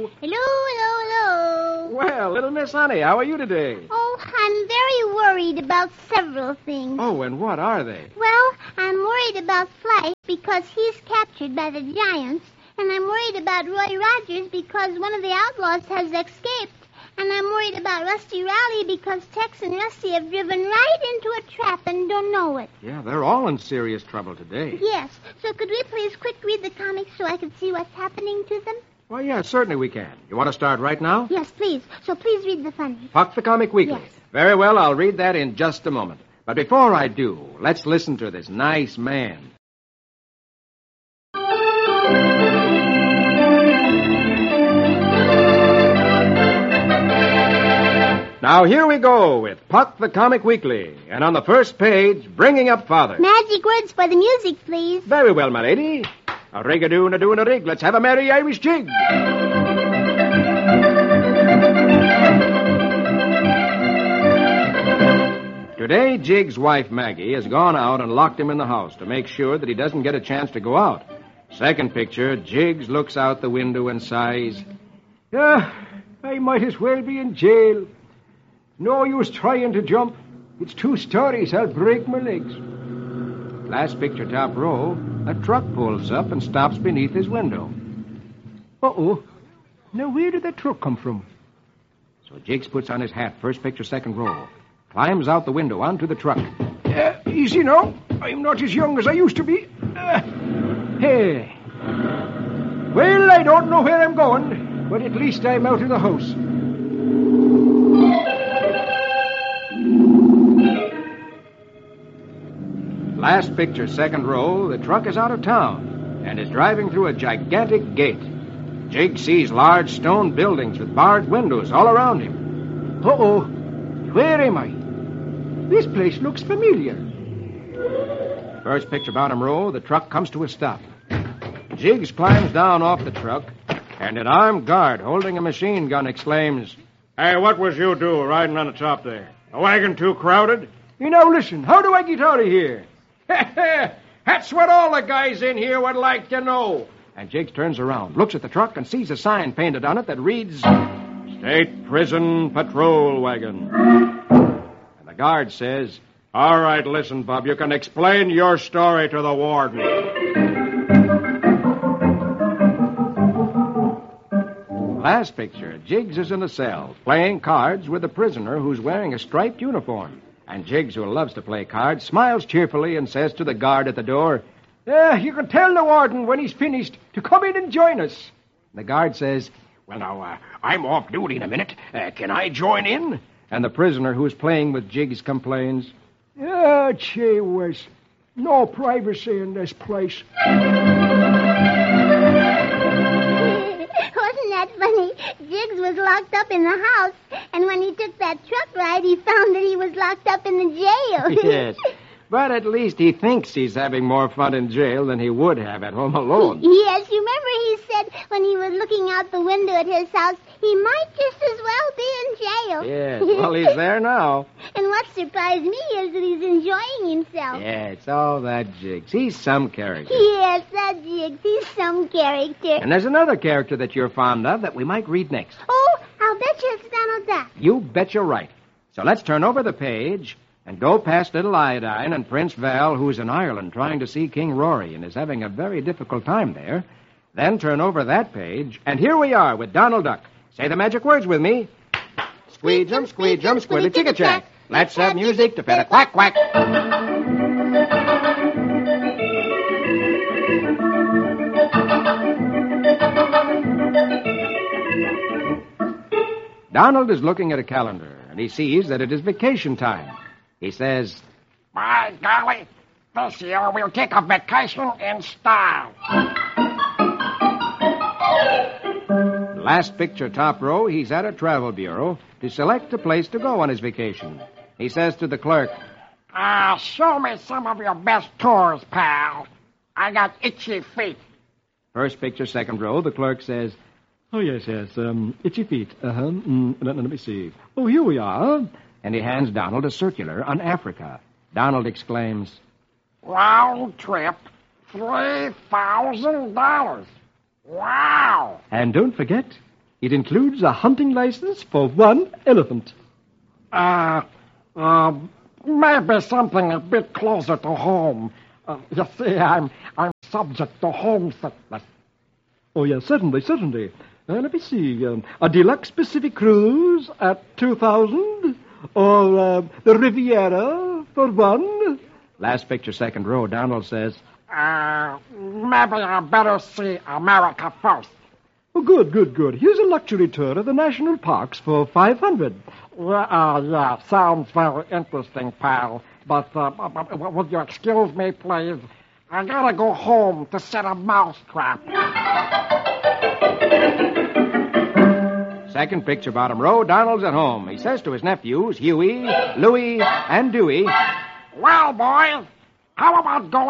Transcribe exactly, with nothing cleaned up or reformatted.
Hello, hello, hello. Well, little Miss Honey, how are you today? Oh, I'm very worried about several things. Oh, and what are they? Well, I'm worried about Flight because he's captured by the Giants, and I'm worried about Roy Rogers because one of the outlaws has escaped, and I'm worried about Rusty Rowley because Tex and Rusty have driven right into a trap and don't know it. Yeah, they're all in serious trouble today. Yes, so could we please quick read the comics so I can see what's happening to them? Well, yeah, certainly we can. You want to start right now? Yes, please. So please read the funny. Puck the Comic Weekly. Yes. Very well, I'll read that in just a moment. But before I do, let's listen to this nice man. Now, here we go with Puck the Comic Weekly. And on the first page, Bringing Up Father. Magic words for the music, please. Very well, my lady. A rig-a-doo and a doo and a rig. Let's have a merry Irish jig. Today, Jig's wife, Maggie, has gone out and locked him in the house to make sure that he doesn't get a chance to go out. Second picture, Jiggs looks out the window and sighs. Ah, I might as well be in jail. No use trying to jump. It's two stories. I'll break my legs. Last picture, top row, a truck pulls up and stops beneath his window. Uh-oh. Now, where did that truck come from? So Jiggs puts on his hat, first picture, second row, climbs out the window onto the truck. Uh, easy now. I'm not as young as I used to be. Uh, hey. Well, I don't know where I'm going, but at least I'm out of the house. Last picture, second row, the truck is out of town and is driving through a gigantic gate. Jig sees large stone buildings with barred windows all around him. Uh-oh. Where am I? This place looks familiar. First picture, bottom row, the truck comes to a stop. Jiggs climbs down off the truck, and an armed guard holding a machine gun exclaims, "Hey, what was you doing riding on the top there? The wagon too crowded?" You know, listen, how do I get out of here? That's what all the guys in here would like to know. And Jiggs turns around, looks at the truck, and sees a sign painted on it that reads, State Prison Patrol Wagon. And the guard says, "All right, listen, Bub, you can explain your story to the warden." Last picture, Jiggs is in a cell, playing cards with a prisoner who's wearing a striped uniform. And Jiggs, who loves to play cards, smiles cheerfully and says to the guard at the door, Yeah, you can tell the warden when he's finished to come in and join us. The guard says, "Well, now, uh, I'm off duty in a minute. Uh, can I join in?" And the prisoner who's playing with Jiggs complains, Ah, gee whiz. No privacy in this place. Wasn't that funny? Jiggs was locked up in the house, and when he took that truck ride, he found that he was locked up in the jail. Yes, but at least he thinks he's having more fun in jail than he would have at home alone. Yes, you remember he said when he was looking out the window at his house, he might just as well be in jail. Yes, well, he's there now. And what surprised me is that he's enjoying himself. Yeah, it's all that Jiggs. He's some character. Yes, that Jiggs. He's some character. And there's another character that you're fond of that we might read next. Oh, I'll bet you it's Donald Duck. You bet you're right. So let's turn over the page and go past Little Iodine and Prince Val, who's in Ireland trying to see King Rory and is having a very difficult time there. Then turn over that page, and here we are with Donald Duck. Say the magic words with me. Squeejum, squeejum, squilly chicka chack. Let's have music to fit a quack quack. Donald is looking at a calendar, and he sees that it is vacation time. He says, By golly, this year we'll take a vacation in style. Last picture, top row, he's at a travel bureau to select a place to go on his vacation. He says to the clerk, Ah, uh, show me some of your best tours, pal. I got itchy feet. First picture, second row, the clerk says, Oh, yes, yes, um, itchy feet. Uh-huh, mm, let, let me see. Oh, here we are. And he hands Donald a circular on Africa. Donald exclaims, Round trip, three thousand dollars. Wow. And don't forget, It includes a hunting license for one elephant. Uh, uh, maybe something a bit closer to home. Uh, you see, I'm I'm subject to homesickness. Oh, yes, certainly, certainly. Uh, let me see. Um, a deluxe Pacific cruise at two thousand, or uh, the Riviera for one. Last picture, second row. Donald says, Uh, maybe I better see America first. Oh, good, good, good. Here's a luxury tour of the national parks for five hundred. Yeah, uh, yeah, sounds very interesting, pal. But uh, would you excuse me, please? I gotta go home to set a mousetrap. second picture, bottom row. Donald's at home. He says to his nephews, Huey, Louie, and Dewey, Well, boys, how about going